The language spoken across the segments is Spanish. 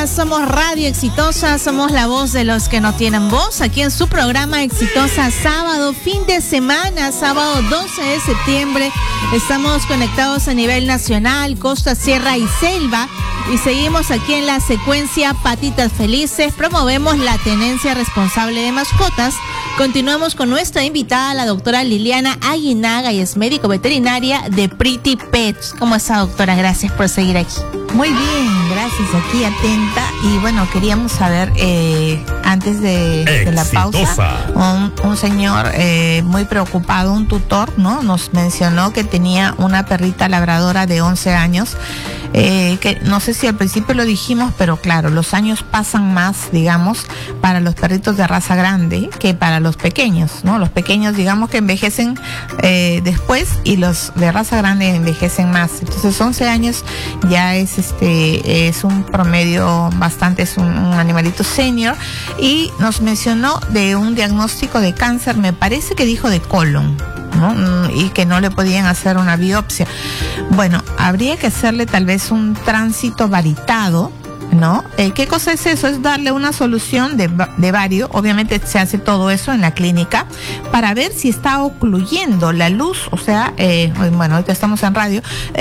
somos Radio Exitosa, somos la voz de los que no tienen voz, aquí en su programa Exitosa Sábado, fin de semana, sábado 12 de septiembre. Estamos conectados a nivel nacional, costa, sierra y selva, y seguimos aquí en la secuencia Patitas Felices. Promovemos la tenencia responsable de mascotas. Continuamos con nuestra invitada, la doctora Liliana Aguinaga, y es médico veterinaria de Pretty Pets. ¿Cómo está, doctora? Gracias por seguir aquí. Muy bien, gracias, aquí atenta. Y bueno, queríamos saber, antes de la pausa, un señor muy preocupado, un tutor, ¿no? Nos mencionó que tenía una perrita labradora de 11 años, que no sé si al principio lo dijimos, pero claro, los años pasan más, digamos, para los perritos de raza grande que para los pequeños, ¿no? Los pequeños, digamos que envejecen después, y los de raza grande envejecen más. Entonces 11 años ya es un promedio bastante, es un animalito senior, y nos mencionó de un diagnóstico de cáncer, me parece que dijo de colon, ¿no? Y que no le podían hacer una biopsia. Bueno, habría que hacerle tal vez un tránsito varitado, ¿no? ¿Qué cosa es eso? Es darle una solución de vario. Obviamente se hace todo eso en la clínica para ver si está ocluyendo la luz, o sea, bueno, ahorita estamos en radio,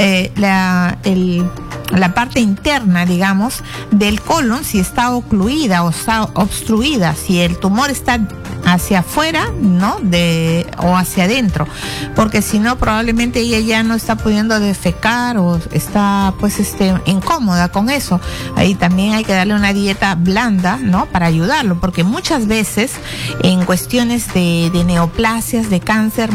la parte interna, digamos, del colon, si está ocluida o está obstruida, si el tumor está hacia afuera, ¿no? O hacia adentro, porque si no, probablemente ella ya no está pudiendo defecar o está, pues, incómoda con eso. Ahí también hay que darle una dieta blanda, ¿no? Para ayudarlo, porque muchas veces en cuestiones de neoplasias, de cáncer,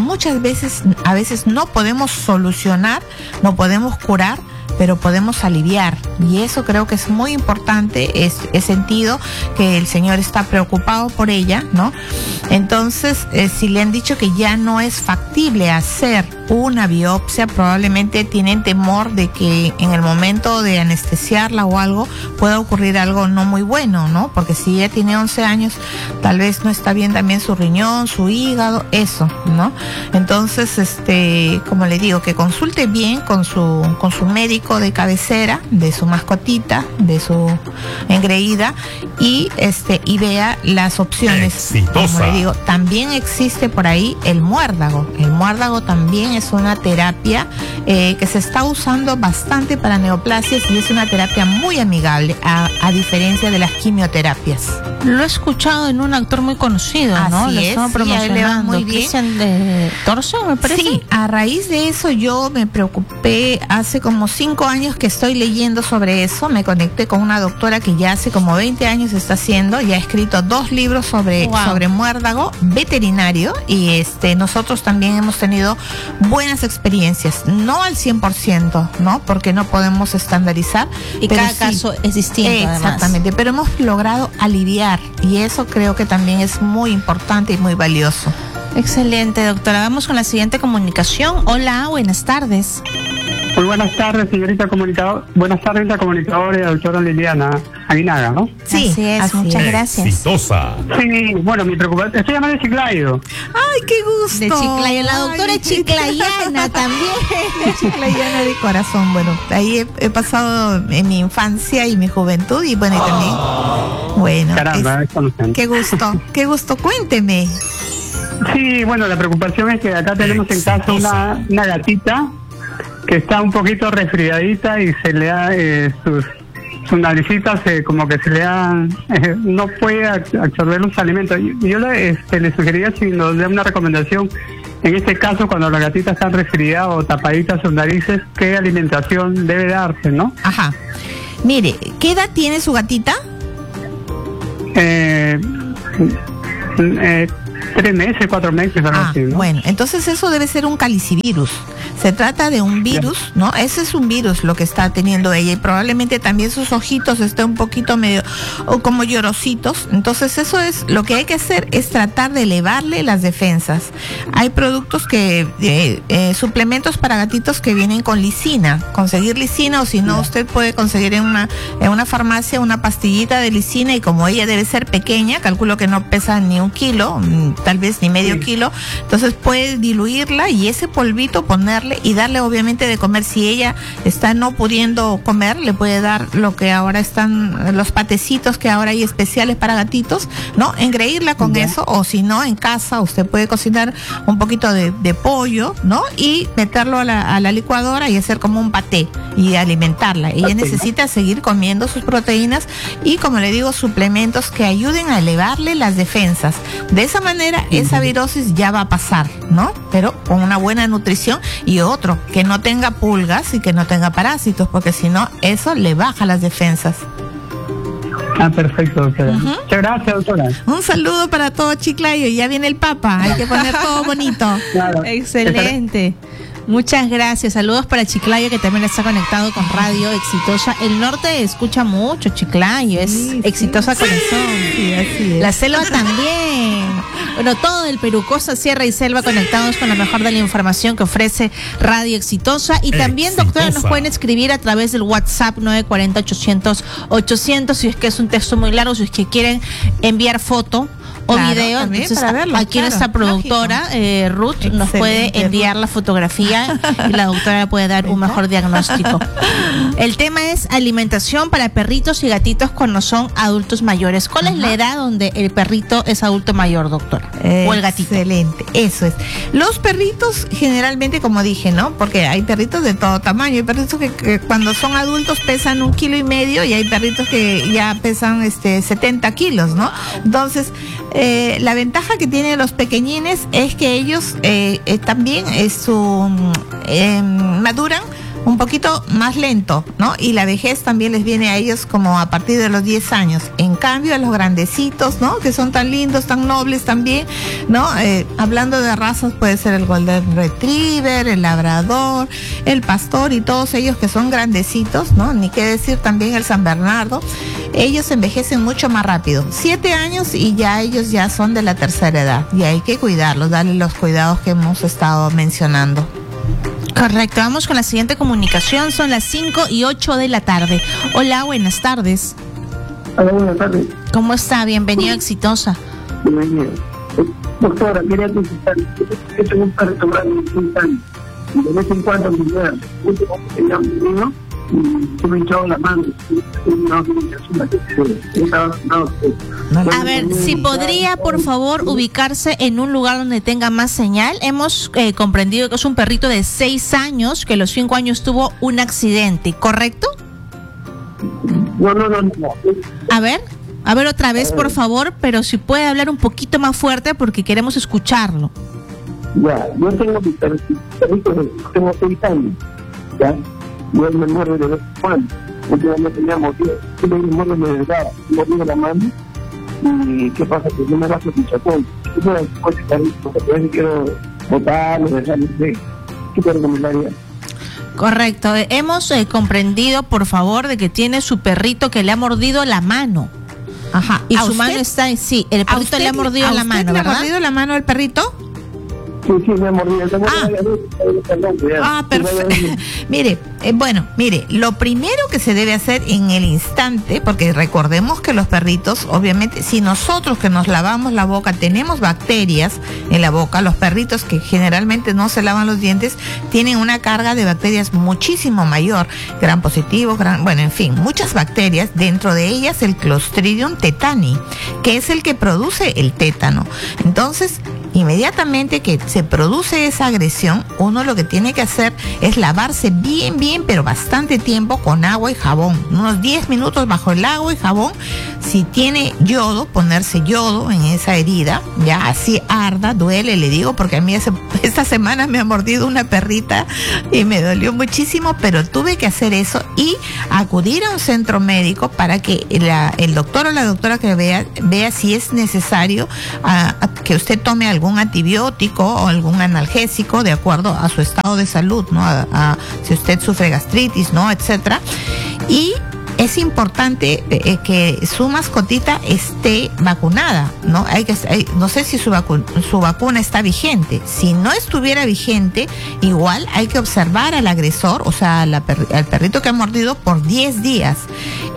a veces no podemos solucionar, no podemos curar, pero podemos aliviar, y eso creo que es muy importante. He sentido que el señor está preocupado por ella, ¿no? Entonces, si le han dicho que ya no es factible hacer una biopsia, probablemente tienen temor de que en el momento de anestesiarla o algo pueda ocurrir algo no muy bueno, ¿no? Porque si ella tiene 11 años, tal vez no está bien también su riñón, su hígado, eso, ¿no? Entonces, como le digo, que consulte bien con su médico de cabecera, de su mascotita, de su engreída, y vea las opciones. Exitosa. Como le digo, también existe por ahí el muérdago. El muérdago también es una terapia que se está usando bastante para neoplasias, y es una terapia muy amigable, a diferencia de las quimioterapias. Lo he escuchado en un actor muy conocido, ¿no? Así lo es, estamos sí, a él le va promocionando, muy bien. Cristian de Torso, me parece. Sí, a raíz de eso yo me preocupé. Hace como 5 años que estoy leyendo sobre eso. Me conecté con una doctora que ya hace como 20 años está haciendo, y ha escrito 2 libros sobre muérdago veterinario, y nosotros también hemos tenido buenas experiencias, no al 100%, ¿no? Porque no podemos estandarizar. Y pero cada caso es distinto, exactamente, además. Pero hemos logrado aliviar, y eso creo que también es muy importante y muy valioso. Excelente, doctora. Vamos con la siguiente comunicación. Hola, buenas tardes. Muy buenas tardes, señorita comunicadora. Buenas tardes, la comunicadora, doctora Liliana Aguinaga, ¿no? Sí, así es, muchas gracias. Exitosa. Sí, bueno, mi preocupación, estoy llamando de Chiclayo. ¡Ay, qué gusto! De Chiclayo, la doctora es chiclayana también. Chiclayana de corazón. Bueno, ahí he pasado en mi infancia y mi juventud, y bueno, y también, bueno, Caramba, qué gusto, cuénteme. Sí, bueno, la preocupación es que acá tenemos en casa una gatita que está un poquito resfriadita, y se le da su naricita como que se le da, no puede absorber los alimentos. Yo le sugeriría, si nos da una recomendación, en este caso, cuando la gatita está resfriada o tapadita sus narices, ¿qué alimentación debe darse, no? Ajá. Mire, ¿qué edad tiene su gatita? 3 meses, 4 meses, algo así, ¿no? Bueno, entonces eso debe ser un calicivirus. Se trata de un virus, ¿no? Ese es un virus lo que está teniendo ella, y probablemente también sus ojitos estén un poquito medio, o como llorositos. Entonces eso es, lo que hay que hacer es tratar de elevarle las defensas. Hay productos suplementos para gatitos que vienen con lisina. Conseguir lisina, o si no, usted puede conseguir en una farmacia una pastillita de lisina, y como ella debe ser pequeña, calculo que no pesa ni 1 kilo, tal vez ni medio kilo, entonces puede diluirla y ese polvito ponerle y darle obviamente de comer. Si ella está no pudiendo comer, le puede dar lo que ahora están los patecitos que ahora hay especiales para gatitos, ¿no? Engreírla con eso, o si no, en casa usted puede cocinar un poquito de pollo, ¿no? Y meterlo a la licuadora y hacer como un paté y alimentarla. Ella necesita seguir comiendo sus proteínas y, como le digo, suplementos que ayuden a elevarle las defensas. De esa manera, esa virosis ya va a pasar, ¿no? Pero con una buena nutrición y otro, que no tenga pulgas y que no tenga parásitos, porque si no, eso le baja las defensas. Perfecto, doctora. Muchas gracias, doctora. Un saludo para todo Chiclayo. Ya viene el Papa, hay que poner todo bonito. Claro. Excelente. Muchas gracias. Saludos para Chiclayo, que también está conectado con Radio Exitosa. El norte escucha mucho Chiclayo, es Exitosa Corazón. Sí, así es. La selva también. Bueno, todo el Perú, costa, sierra y selva, conectados con la mejor de la información que ofrece Radio Exitosa. Y también, doctora, nos pueden escribir a través del WhatsApp 940-800-800, si es que es un texto muy largo, si es que quieren enviar foto o video. Entonces, para verlo, aquí nuestra productora, Ruth, nos puede enviar la fotografía y la doctora puede dar un mejor diagnóstico. El tema es alimentación para perritos y gatitos cuando son adultos mayores. ¿Cuál es la edad donde el perrito es adulto mayor, doctora? O el gatito. Excelente, eso es. Los perritos generalmente, como dije, ¿no? Porque hay perritos de todo tamaño. Hay perritos que cuando son adultos pesan 1,5 kilos y hay perritos que ya pesan 70 kilos, ¿no? Entonces, la ventaja que tienen los pequeñines es que ellos también maduran un poquito más lento, ¿no? Y la vejez también les viene a ellos como a partir de los 10 años. En cambio, a los grandecitos, ¿no? Que son tan lindos, tan nobles también, ¿no? Hablando de razas, puede ser el Golden Retriever, el Labrador, el Pastor y todos ellos que son grandecitos, ¿no? Ni qué decir también el San Bernardo. Ellos envejecen mucho más rápido. 7 años y ya ellos ya son de la tercera edad. Y hay que cuidarlos, darle los cuidados que hemos estado mencionando. Correcto, vamos con la siguiente comunicación, son las 5:08 de la tarde. Hola, buenas tardes. Hola, buenas tardes. ¿Cómo está? Bienvenido a Exitosa. Bienvenido. Doctora, quería consultar, yo tengo un perro grande de 15 años, y de vez en cuando me muero, último que tenía un niño, y se me hinchaba la mano, A ver, si podría, por favor, ubicarse en un lugar donde tenga más señal. Hemos comprendido que es un perrito de 6 años, que a los 5 años tuvo un accidente, ¿correcto? No. A ver otra vez, por favor, pero si puede hablar un poquito más fuerte porque queremos escucharlo. Ya, yo tengo mi perrito, tengo 6 años, ya. Yo me muero de vez en cuando. Últimamente me mordido. Yo me muero de verdad. Me mordido la mano. ¿Y qué pasa? Que yo me gasto con chapón. Yo me puedo quitar esto. Porque a veces quiero botarlo, dejarlo. ¿Qué te recomendaría? Correcto. Hemos comprendido, por favor, de que tiene su perrito que le ha mordido la mano. Ajá. Y su mano está... Sí, el perrito le ha mordido la mano, ¿verdad? ¿Le ha mordido la mano el perrito? Sí, me ha mordido. Perfecto. Mire, lo primero que se debe hacer en el instante, porque recordemos que los perritos, obviamente, si nosotros que nos lavamos la boca tenemos bacterias en la boca, los perritos que generalmente no se lavan los dientes tienen una carga de bacterias muchísimo mayor, gram positivo, en fin, muchas bacterias, dentro de ellas el Clostridium tetani, que es el que produce el tétano. Entonces, inmediatamente que se produce esa agresión, uno lo que tiene que hacer es lavarse bien, pero bastante tiempo con agua y jabón, unos 10 minutos bajo el agua y jabón. Si tiene yodo, ponerse yodo en esa herida, ya así arda, duele, le digo, porque a mí esta semana me ha mordido una perrita y me dolió muchísimo, pero tuve que hacer eso y acudir a un centro médico para que el doctor o la doctora que vea si es necesario que usted tome algún antibiótico o algún analgésico de acuerdo a su estado de salud, ¿no? Si usted sufre gastritis, ¿no? Etcétera. Y es importante que su mascotita esté vacunada, ¿no? No sé si su vacuna está vigente. Si no estuviera vigente, igual hay que observar al agresor, o sea, al perrito que ha mordido por 10 días.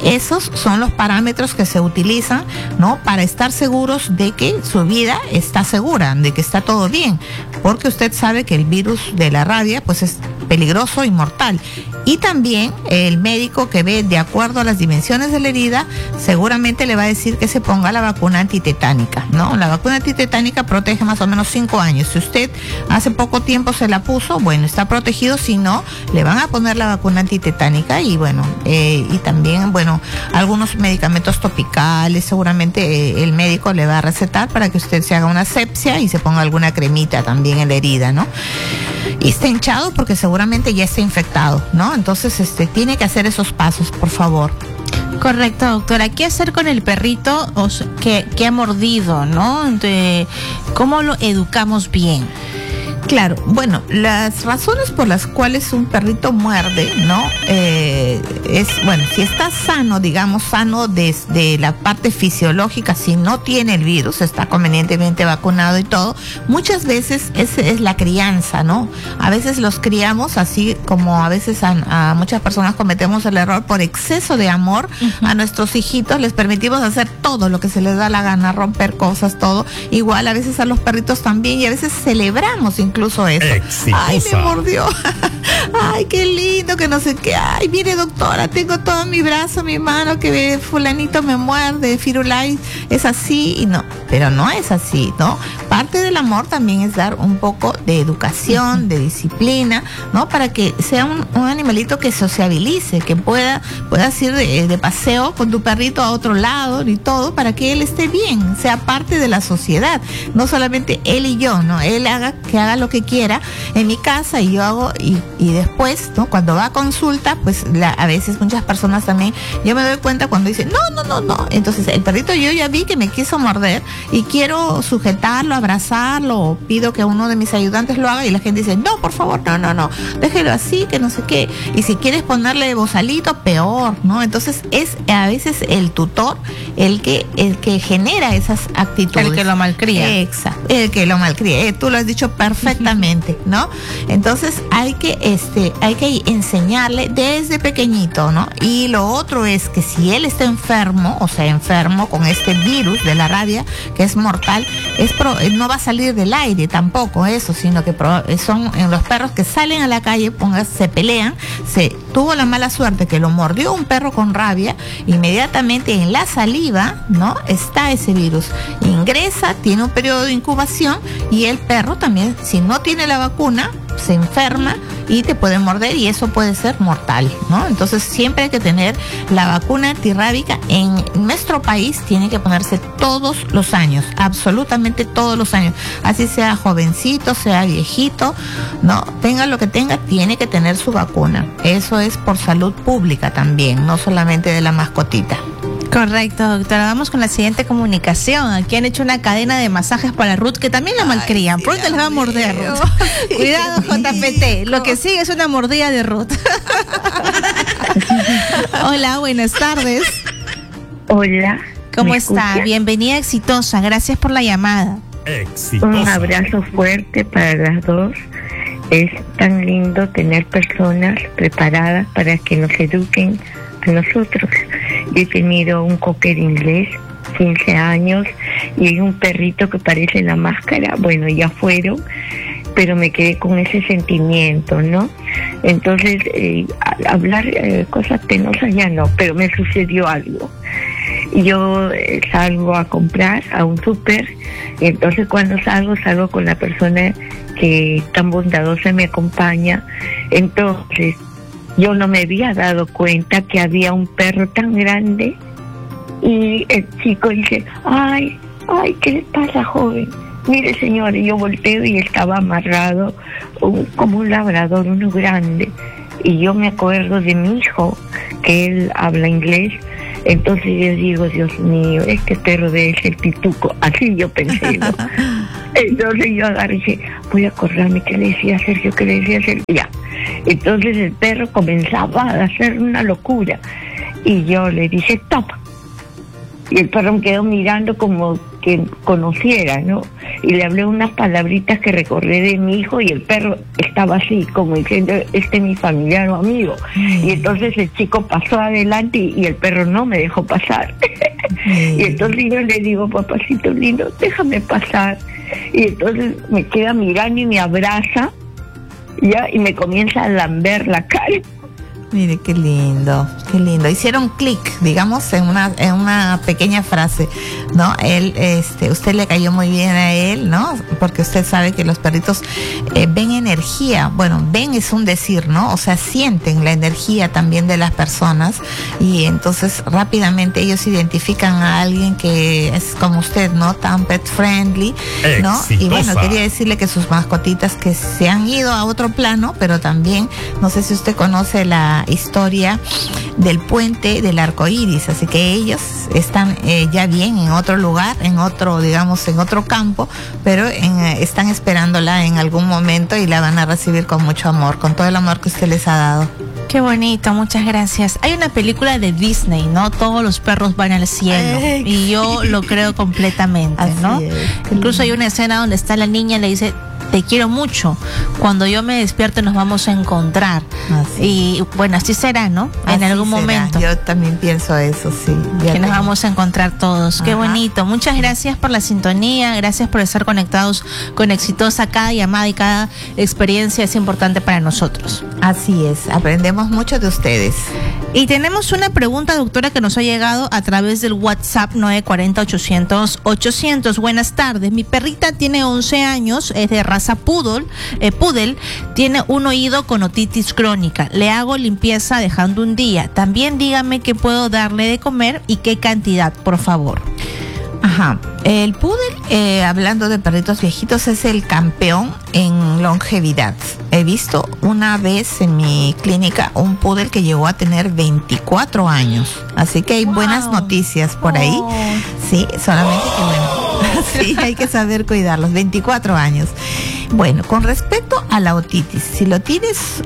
Esos son los parámetros que se utilizan, ¿no? Para estar seguros de que su vida está segura, de que está todo bien, porque usted sabe que el virus de la rabia pues es peligroso y mortal. Y también el médico que ve de acuerdo a las dimensiones de la herida seguramente le va a decir que se ponga la vacuna antitetánica, ¿no? La vacuna antitetánica protege más o menos 5 años. Si usted hace poco tiempo se la puso, bueno, está protegido. Si no, le van a poner la vacuna antitetánica y bueno, y también, bueno, algunos medicamentos topicales seguramente el médico le va a recetar para que usted se haga una asepsia y se ponga alguna cremita también en la herida, ¿no? Y está hinchado porque seguramente ya está infectado, ¿no? Entonces, tiene que hacer esos pasos, por favor. Correcto, doctora. ¿Qué hacer con el perrito que ha mordido, no? ¿Cómo lo educamos bien? Claro, bueno, las razones por las cuales un perrito muerde, ¿no? Bueno, si está sano, digamos, sano desde la parte fisiológica, si no tiene el virus, está convenientemente vacunado y todo, muchas veces es la crianza, ¿no? A veces los criamos así como a veces a muchas personas cometemos el error por exceso de amor a nuestros hijitos, les permitimos hacer todo lo que se les da la gana, romper cosas, todo. Igual a veces a los perritos también y a veces celebramos incluso eso. Exitosa. Ay, me mordió. Ay, qué lindo, que no sé qué. Ay, mire, doctora, tengo todo en mi brazo, mi mano, que fulanito me muerde, Firulais, es así. Y no, pero no es así, ¿no? Parte del amor también es dar un poco de educación, de disciplina, ¿no? Para que sea un animalito que sociabilice, que puedas ir de paseo con tu perrito a otro lado y todo, para que él esté bien, sea parte de la sociedad, no solamente él y yo, ¿no? Él que haga lo que quiera en mi casa y yo hago y después, ¿no? Cuando va a consulta, pues a veces muchas personas también, yo me doy cuenta cuando dicen, no, entonces el perrito yo ya vi que me quiso morder y quiero sujetarlo, abrazarlo, o pido que uno de mis ayudantes lo haga y la gente dice, no, por favor, no, déjelo así, que no sé qué, y si quieres ponerle bozalito, peor, ¿no? Entonces es a veces el tutor el que genera esas actitudes. El que lo malcría. Exacto, el que lo malcría, tú lo has dicho perfectamente, ¿no? Entonces hay que enseñarle desde pequeñito, ¿no? Y lo otro es que si él está enfermo, o sea, enfermo con este virus de la rabia, que es mortal, no va a salir del aire tampoco eso, sino que son en los perros que salen a la calle, se pelean, tuvo la mala suerte que lo mordió un perro con rabia, inmediatamente en la saliva, ¿no? Está ese virus, ingresa, tiene un periodo de incubación y el perro también, si no tiene la vacuna, se enferma y te puede morder y eso puede ser mortal, ¿no? Entonces siempre hay que tener la vacuna antirrábica. En nuestro país tiene que ponerse todos los años, absolutamente todos los años, así sea jovencito, sea viejito, no, tenga lo que tenga, tiene que tener su vacuna. Eso es por salud pública también, no solamente de la mascotita. Correcto, doctora. Vamos con la siguiente comunicación. Aquí han hecho una cadena de masajes para Ruth, que también la malcrían. Pronto les va a morder, Ruth. Cuidado, JPT. Lo que sigue es una mordida de Ruth. Hola, buenas tardes. Hola. ¿Cómo está? Bienvenida, Exitosa. Gracias por la llamada. Exitosa. Un abrazo fuerte para las dos. Es tan lindo tener personas preparadas para que nos eduquen a nosotros. Yo he tenido un cocker inglés, 15 años, y hay un perrito que parece la máscara. Bueno, ya fueron, pero me quedé con ese sentimiento, ¿no? Entonces, hablar cosas penosas ya no, pero me sucedió algo. Yo salgo a comprar a un súper, y entonces cuando salgo con la persona que tan bondadosa me acompaña. Entonces, yo no me había dado cuenta que había un perro tan grande y el chico dice, ay, ¿qué le pasa, joven? Mire, señor, y yo volteo y estaba amarrado como un labrador, uno grande. Y yo me acuerdo de mi hijo, que él habla inglés. Entonces yo digo, Dios mío, este perro debe ser pituco. Así yo pensé, ¿no? Entonces yo agarré y dije, voy a acordarme qué le decía Sergio, ya. Entonces el perro comenzaba a hacer una locura. Y yo le dije, stop. Y el perro me quedó mirando como que conociera, ¿no? Y le hablé unas palabritas que recordé de mi hijo y el perro estaba así, como diciendo, este es mi familiar o amigo. Y entonces el chico pasó adelante y el perro no me dejó pasar. Y entonces yo le digo, papacito lindo, déjame pasar. Y entonces me queda mirando y me abraza, ya, y me comienza a lamber la cara. Mire, qué lindo, qué lindo. Hicieron clic, digamos, en una pequeña frase, ¿no? Él, usted le cayó muy bien a él, ¿no? Porque usted sabe que los perritos ven energía. Bueno, ven es un decir, ¿no? O sea, sienten la energía también de las personas y entonces rápidamente ellos identifican a alguien que es como usted, ¿no? Tan pet friendly, ¿no? Exitosa. Y bueno, quería decirle que sus mascotitas que se han ido a otro plano, pero también, no sé si usted conoce la historia del puente del arco iris, así que ellos están ya bien en otro lugar, en otro, digamos, en otro campo, pero están esperándola en algún momento y la van a recibir con mucho amor, con todo el amor que usted les ha dado. Qué bonito, muchas gracias. Hay una película de Disney, ¿no? Todos los perros van al cielo. Y yo lo creo completamente, ¿no? Así es. Incluso hay una escena donde está la niña y le dice, te quiero mucho. Cuando yo me despierte nos vamos a encontrar. Así. Y bueno, así será, ¿no? En Así algún será. momento. Yo también pienso eso, sí. Que nos vamos a encontrar todos. Qué Ajá. bonito. Muchas gracias por la sintonía, gracias por estar conectados con Exitosa. Cada llamada y cada experiencia es importante para nosotros. Así es, aprendemos mucho de ustedes. Y tenemos una pregunta, doctora, que nos ha llegado a través del WhatsApp 940-800-800. Buenas tardes. Mi perrita tiene 11 años, es de raza poodle, tiene un oído con otitis crónica. Le hago limpieza dejando un día. También dígame qué puedo darle de comer y qué cantidad, por favor. Ajá. El poodle, hablando de perritos viejitos, es el campeón en longevidad. He visto una vez en mi clínica un poodle que llegó a tener 24 años. Así que hay buenas noticias por ahí. Sí, solamente que bueno. Sí, hay que saber cuidarlos. 24 años. Bueno, con respecto a la otitis, si lo tienes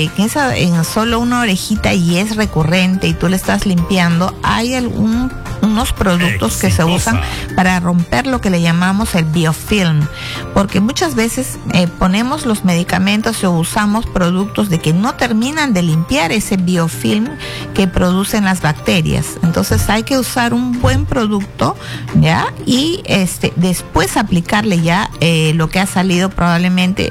en solo una orejita y es recurrente y tú le estás limpiando, hay unos productos que se usan para romper lo que le llamamos el biofilm, porque muchas veces ponemos los medicamentos o usamos productos de que no terminan de limpiar ese biofilm que producen las bacterias. Entonces hay que usar un buen producto, ¿ya? Y después aplicarle ya lo que ha salido probablemente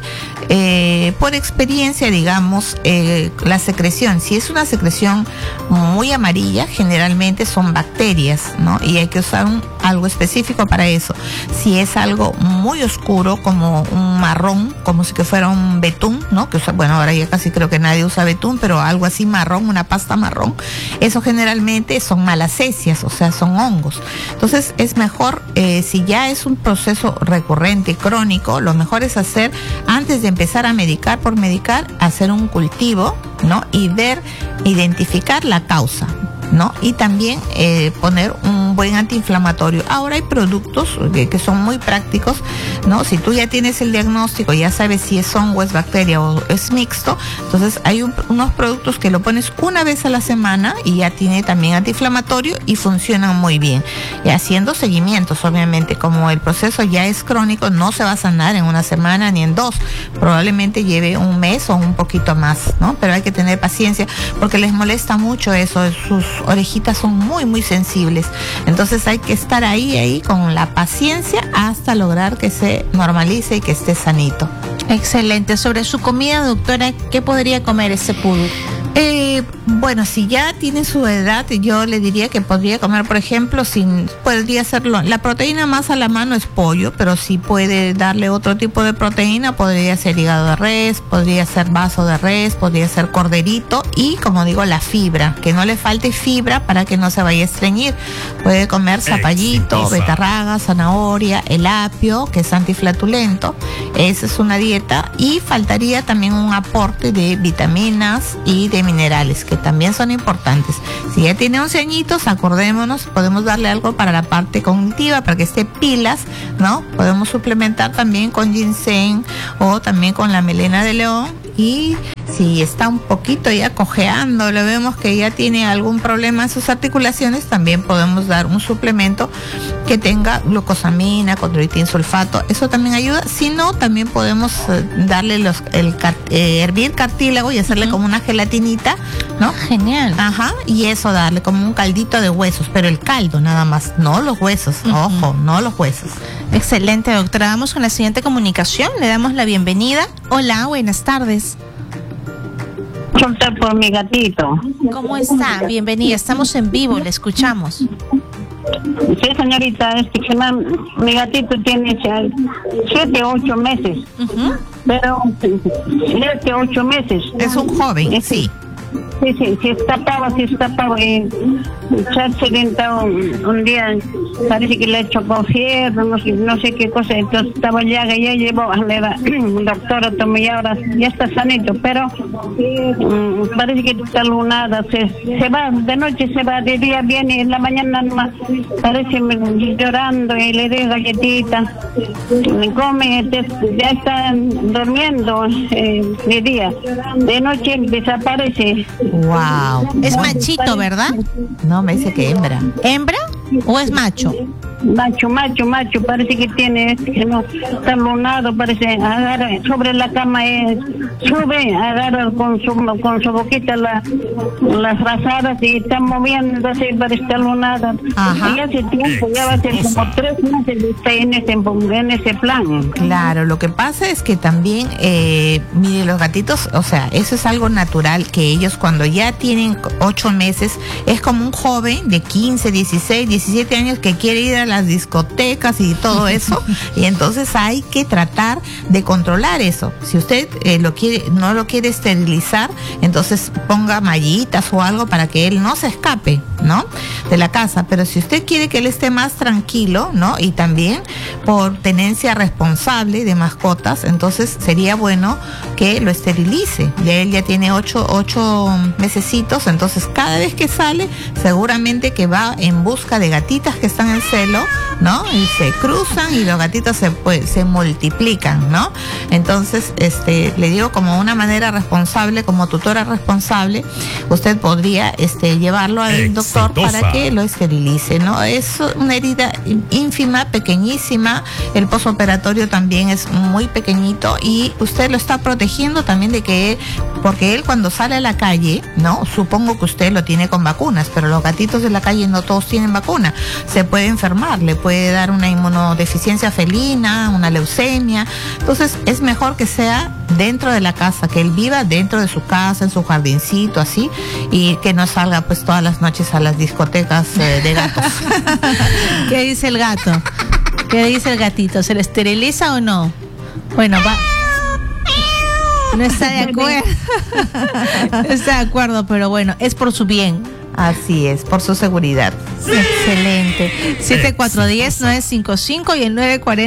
por experiencia, digamos, la secreción. Si es una secreción muy amarilla, generalmente son bacterias, ¿no? Y hay que usar algo específico para eso. Si es algo muy oscuro, como un marrón, como si que fuera un betún, ¿no? Que usa, bueno, ahora ya casi creo que nadie usa betún, pero algo así marrón, una pasta marrón, eso generalmente son malacesias, o sea, son hongos. Entonces es mejor, si ya es un proceso recurrente, crónico, lo mejor es hacer, antes de empezar a medicar por medicar, hacer un cultivo, ¿no? Y identificar la causa, ¿no? Y también poner un buen antiinflamatorio. Ahora hay productos que son muy prácticos, ¿no? Si tú ya tienes el diagnóstico, ya sabes si es hongo, es bacteria o es mixto, entonces hay unos productos que lo pones una vez a la semana y ya tiene también antiinflamatorio y funcionan muy bien. Y haciendo seguimientos, obviamente, como el proceso ya es crónico, no se va a sanar en una semana ni en dos, probablemente lleve un mes o un poquito más, ¿no? Pero hay que tener paciencia porque les molesta mucho eso, sus orejitas son muy, muy sensibles. Entonces hay que estar ahí con la paciencia hasta lograr que se normalice y que esté sanito. Excelente. Sobre su comida, doctora, ¿qué podría comer ese poodle? Bueno, si ya tiene su edad, yo le diría que podría comer, por ejemplo, podría hacerlo. La proteína más a la mano es pollo, pero si puede darle otro tipo de proteína, podría ser hígado de res, podría ser vaso de res, podría ser corderito y, como digo, la fibra, que no le falte fibra para que no se vaya a estreñir. Puede comer zapallito, betarraga, zanahoria, el apio, que es antiflatulento. Esa es una dieta y faltaría también un aporte de vitaminas y de minerales, que también son importantes. Si ya tiene 11 añitos, acordémonos, podemos darle algo para la parte cognitiva, para que esté pilas, ¿no? Podemos suplementar también con ginseng o también con la melena de león Y si está un poquito ya cojeando, le vemos que ya tiene algún problema en sus articulaciones, también podemos dar un suplemento que tenga glucosamina, condroitin sulfato. Eso también ayuda. Si no, también podemos darle hervir cartílago y hacerle como una gelatinita, ¿no? Genial. Ajá, y eso darle como un caldito de huesos, pero el caldo nada más, no los huesos, ojo, no los huesos. Excelente, doctora. Vamos con la siguiente comunicación. Le damos la bienvenida. Hola, buenas tardes. Contar por mi gatito. ¿Cómo está? Bienvenida. Estamos en vivo, le escuchamos. Sí, señorita, mi gatito tiene 7 o 8 meses. Pero 7 o 8 meses. Es un joven, sí. Sí, se escapaba y se ha accidentado un día, parece que le ha hecho con fiebre, no sé qué cosa, entonces estaba ya llevó a la doctora, tomó y ahora ya está sanito, pero parece que está lunada, se va, de noche se va, de día viene, en la mañana nomás parece llorando y le doy galletitas, come, ya está durmiendo de día, de noche desaparece. Wow. Es machito, ¿verdad? No, me dice que hembra. ¿Hembra o es macho? Macho, parece que tiene, que no, está lunado, parece, agarra, sobre la cama sube, agarra con su boquita las frazadas y está moviéndose, parece estar lunada. Y hace tiempo, ya va a ser como 3 meses está en ese plan. Claro, lo que pasa es que también, mire, los gatitos, o sea, eso es algo natural, que ellos cuando ya tienen 8 meses, es como un joven de 15, 16, 17 años que quiere ir a las discotecas y todo eso, y entonces hay que tratar de controlar eso. Si usted no lo quiere esterilizar, entonces ponga mallitas o algo para que él no se escape, ¿no?, de la casa. Pero si usted quiere que él esté más tranquilo, ¿no?, y también por tenencia responsable de mascotas, entonces sería bueno que lo esterilice. Ya él ya tiene 8 mesecitos, entonces cada vez que sale seguramente que va en busca de gatitas que están en celo, ¿no?, y se cruzan y los gatitos se multiplican, ¿no? Entonces, le digo, como una manera responsable, como tutora responsable, usted podría llevarlo al doctor para que lo esterilice, ¿no? Es una herida ínfima, pequeñísima, el posoperatorio también es muy pequeñito y usted lo está protegiendo también porque él cuando sale a la calle, ¿no?, supongo que usted lo tiene con vacunas, pero los gatitos de la calle no todos tienen vacuna, se puede enfermar, le puede dar una inmunodeficiencia felina, una leucemia. Entonces es mejor que sea dentro de la casa, que él viva dentro de su casa, en su jardincito, así, y que no salga pues todas las noches a las discotecas de gatos. ¿Qué dice el gato? ¿Qué dice el gatito? ¿Se le esteriliza o no? Bueno, va. No está de acuerdo. No está de acuerdo, pero bueno, es por su bien. Así es, por su seguridad. Excelente. 7410-955 y el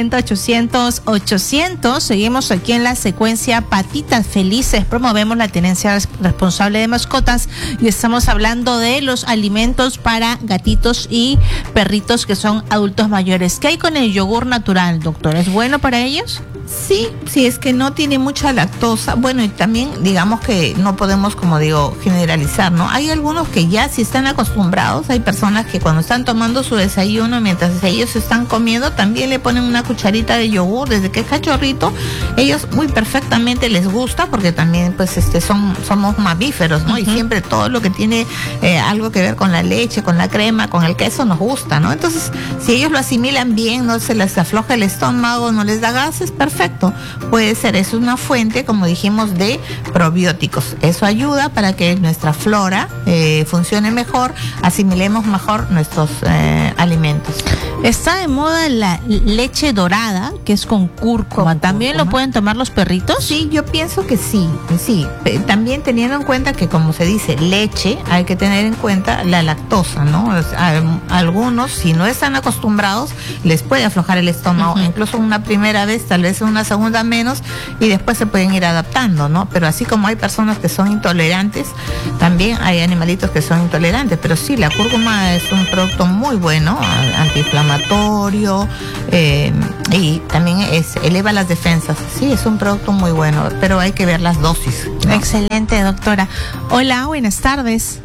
940-800-800. Seguimos aquí en la secuencia Patitas Felices. Promovemos la tenencia responsable de mascotas y estamos hablando de los alimentos para gatitos y perritos que son adultos mayores. ¿Qué hay con el yogur natural, doctor? ¿Es bueno para ellos? Sí, es que no tiene mucha lactosa. Bueno, y también digamos que no podemos, como digo, generalizar, ¿no? Hay algunos que ya si están acostumbrados, hay personas que cuando están tomando su desayuno, mientras ellos están comiendo, también le ponen una cucharita de yogur desde que es cachorrito. Ellos muy perfectamente les gusta porque también pues somos mamíferos, ¿no? Y siempre todo lo que tiene algo que ver con la leche, con la crema, con el queso nos gusta, ¿no? Entonces, si ellos lo asimilan bien, no se les afloja el estómago, no les da gases, perfecto. Puede ser, es una fuente, como dijimos, de probióticos. Eso ayuda para que nuestra flora funcione mejor, asimilemos mejor nuestros alimentos. Está de moda la leche dorada, que es con cúrcuma. ¿También lo pueden tomar los perritos? Sí, yo pienso que sí. También teniendo en cuenta que, como se dice, leche, hay que tener en cuenta la lactosa, ¿no? Algunos, si no están acostumbrados, les puede aflojar el estómago, incluso una primera vez, tal vez una segunda menos, y después se pueden ir adaptando, ¿no? Pero así como hay personas que son intolerantes, también hay animalitos que son intolerantes. Pero sí, la cúrcuma es un producto muy bueno, antiinflamatorio, antiinflamatorio y también eleva las defensas. Sí, es un producto muy bueno, pero hay que ver las dosis, ¿no? Excelente, doctora. Hola, buenas tardes.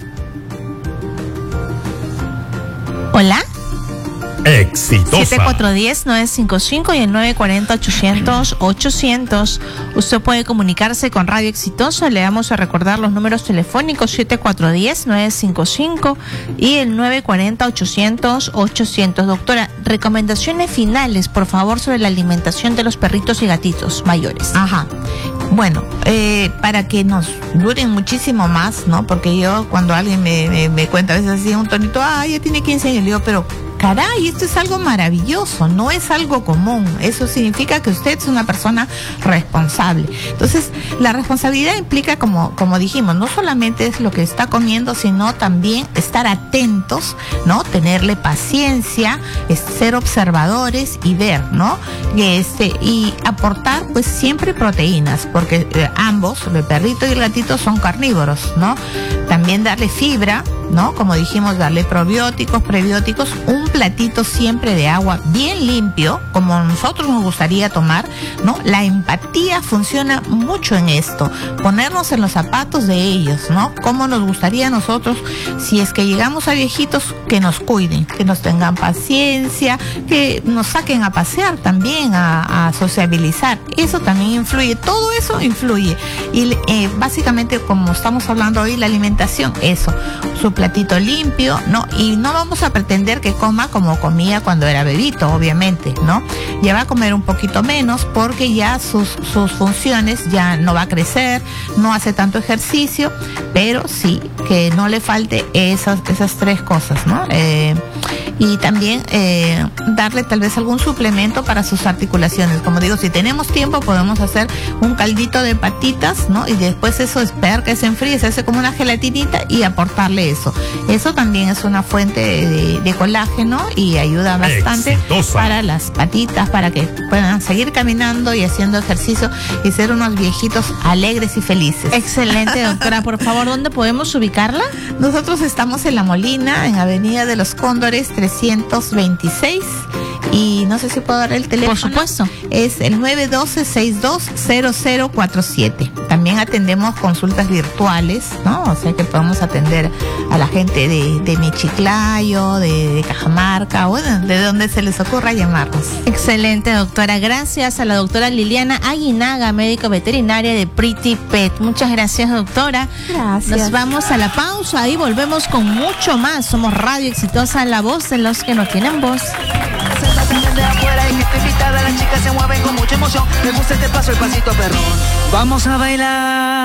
Hola. Exitosa. 7410-955 y el 940-800-800. Usted puede comunicarse con Radio Exitosa. Le vamos a recordar los números telefónicos 7410-955 y el 940-800-800. Doctora, recomendaciones finales, por favor, sobre la alimentación de los perritos y gatitos mayores. Ajá. Bueno, para que nos duren muchísimo más, ¿no? Porque yo cuando alguien me cuenta a veces así un tonito, ya tiene 15 años, le digo, pero caray, esto es algo maravilloso, no es algo común. Eso significa que usted es una persona responsable. Entonces, la responsabilidad implica, como dijimos, no solamente es lo que está comiendo, sino también estar atentos, ¿no? Tenerle paciencia, ser observadores y ver, ¿no? Y aportar, pues, siempre proteínas, porque ambos, el perrito y el gatito, son carnívoros, ¿no? También darle fibra, ¿no? Como dijimos, darle probióticos, prebióticos, un platito siempre de agua bien limpio, como nosotros nos gustaría tomar, ¿no? La empatía funciona mucho en esto, ponernos en los zapatos de ellos, ¿no? Cómo nos gustaría a nosotros, si es que llegamos a viejitos, que nos cuiden, que nos tengan paciencia, que nos saquen a pasear también, a sociabilizar. Eso también influye, todo eso influye. Y básicamente, como estamos hablando hoy, la alimentación, eso, su platito limpio, ¿no? Y no vamos a pretender que coma como comía cuando era bebito, obviamente, ¿no? Ya va a comer un poquito menos porque ya sus funciones ya no va a crecer, no hace tanto ejercicio, pero sí que no le falte esas tres cosas, ¿no? Y también darle tal vez algún suplemento para sus articulaciones. Como digo, si tenemos tiempo podemos hacer un caldito de patitas, ¿no? Y después eso esperar que se enfríe, se hace como una gelatinita y aportarle eso. Eso también es una fuente de colágeno y ayuda bastante para las patitas, para que puedan seguir caminando y haciendo ejercicio y ser unos viejitos alegres y felices. Excelente, doctora. Por favor, ¿dónde podemos ubicarla? Nosotros estamos en La Molina, en Avenida de los Cóndores 326. Y no sé si puedo dar el teléfono. Por supuesto. Es el 912-620047. También atendemos consultas virtuales, ¿no? O sea que podemos atender a la gente de Michiclayo, de Cajamarca, o de donde se les ocurra llamarnos. Excelente, doctora. Gracias a la doctora Liliana Aguinaga, médico veterinaria de Pretty Pet. Muchas gracias, doctora. Gracias. Nos vamos a la pausa y volvemos con mucho más. Somos Radio Exitosa, la voz de los que no tienen voz. De afuera y gente invitada, las chicas se mueven con mucha emoción. Me gusta este paso, el pasito perrón. Vamos a bailar.